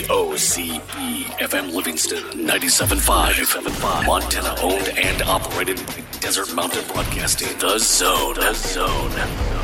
KOCB FM Livingston 97.5. Montana owned and operated by Desert Mountain Broadcasting. The Zone.